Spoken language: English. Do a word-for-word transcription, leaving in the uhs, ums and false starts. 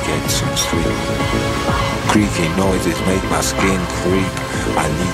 get some sleep. Creaky noises make my skin creep. I need